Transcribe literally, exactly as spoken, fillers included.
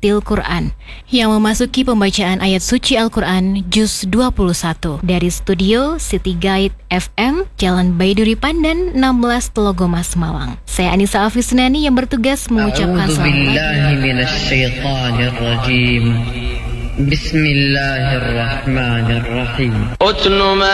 Taratil Quran yang memasuki pembacaan ayat suci Al-Quran Juz dua puluh satu dari studio City Guide F M, Jalan Baiduri Pandan enam belas Telogomas, Malang. Saya Anissa Afisnani yang bertugas mengucapkan selamat. Bismillahirrahmanirrahim.